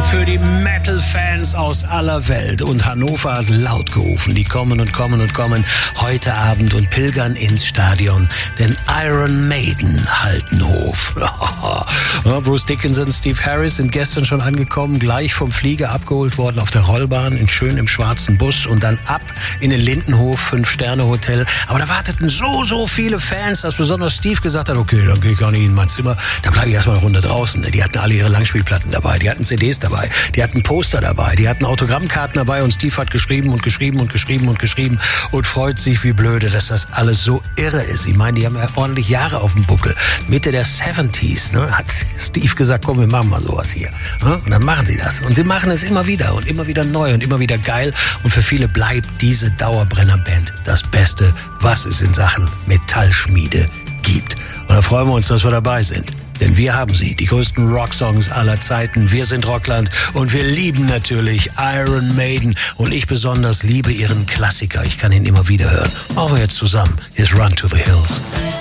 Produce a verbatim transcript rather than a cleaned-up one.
für die Metal-Fans aus aller Welt. Und Hannover hat laut gerufen, die kommen und kommen und kommen heute Abend und pilgern ins Stadion, denn Iron Maiden halten Hof. Ja, Bruce Dickinson, Steve Harris sind gestern schon angekommen, gleich vom Flieger abgeholt worden auf der Rollbahn, in schön im schwarzen Bus und dann ab in den Lindenhof, Fünf-Sterne-Hotel. Aber da warteten so, so viele Fans, dass besonders Steve gesagt hat, okay, dann gehe ich gar nicht in mein Zimmer, da bleibe ich erstmal eine Runde draußen. Die hatten alle ihre Langspielplatten dabei, die hatten C Ds dabei, die hatten Poster dabei, die hatten Autogrammkarten dabei und Steve hat geschrieben und geschrieben und geschrieben und geschrieben und freut sich wie blöde, dass das alles so irre ist. Ich meine, die haben ja ordentlich Jahre auf dem Buckel. Mitte der siebziger, ne, hat Steve gesagt, komm, wir machen mal sowas hier. Ne? Und dann machen sie das. Und sie machen es immer wieder und immer wieder neu und immer wieder geil. Und für viele bleibt diese Dauerbrennerband das Beste, was es in Sachen Metallschmiede gibt. Und da freuen wir uns, dass wir dabei sind. Denn wir haben sie, die größten Rocksongs aller Zeiten. Wir sind Rockland und wir lieben natürlich Iron Maiden. Und ich besonders liebe ihren Klassiker. Ich kann ihn immer wieder hören. Machen wir jetzt zusammen. Hier ist Run to the Hills.